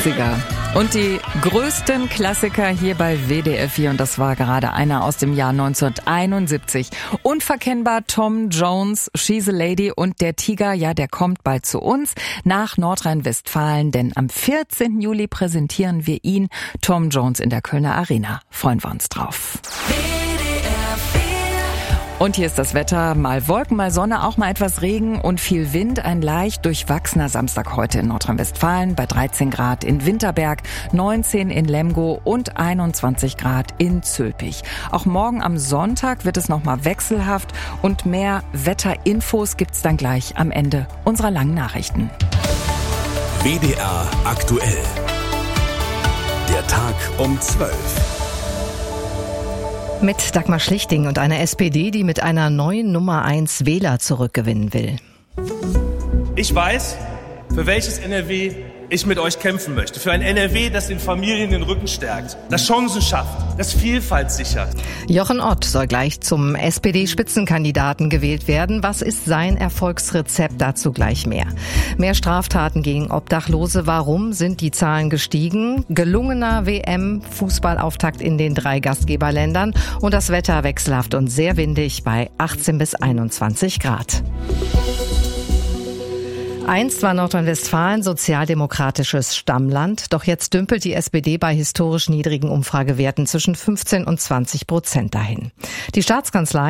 80er. Und die größten Klassiker hier bei WDR 4, und das war gerade einer aus dem Jahr 1971. Unverkennbar Tom Jones, She's a Lady, und der Tiger, ja, der kommt bald zu uns nach Nordrhein-Westfalen, denn am 14. Juli präsentieren wir ihn, Tom Jones, in der Kölner Arena. Freuen wir uns drauf. Und hier ist das Wetter, mal Wolken, mal Sonne, auch mal etwas Regen und viel Wind. Ein leicht durchwachsener Samstag heute in Nordrhein-Westfalen bei 13 Grad in Winterberg, 19 in Lemgo und 21 Grad in Zülpich. Auch morgen am Sonntag wird es nochmal wechselhaft und mehr Wetterinfos gibt's dann gleich am Ende unserer langen Nachrichten. WDR aktuell. Der Tag um 12. Mit Dagmar Schlichting und einer SPD, die mit einer neuen Nummer 1 Wähler zurückgewinnen will. Ich weiß, für welches NRW ich mit euch kämpfen möchte. Für ein NRW, das den Familien den Rücken stärkt, das Chancen schafft, das Vielfalt sichert. Jochen Ott soll gleich zum SPD-Spitzenkandidaten gewählt werden. Was ist sein Erfolgsrezept? Dazu gleich mehr. Mehr Straftaten gegen Obdachlose. Warum sind die Zahlen gestiegen? Gelungener WM-Fußballauftakt in den 3 Gastgeberländern. Und das Wetter wechselhaft und sehr windig bei 18 bis 21 Grad. Einst war Nordrhein-Westfalen sozialdemokratisches Stammland, doch jetzt dümpelt die SPD bei historisch niedrigen Umfragewerten zwischen 15 und 20% dahin. Die Staatskanzlei